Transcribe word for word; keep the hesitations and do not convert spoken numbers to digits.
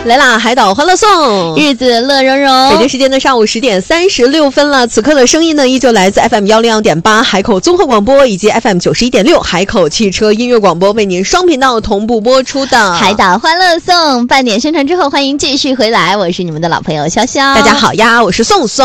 来啦，海岛欢乐颂， 日子乐融融。 北京时间的上午十点三十六分了。此刻的声音呢，依旧来自 F M 幺零二点八海口综合广播以及 F M 九十一点六海口汽车音乐广播，为您双频道同步播出的海岛欢乐颂。半点宣传之后，欢迎继续回来，我是你们的老朋友潇潇。 大家好呀，我是宋宋。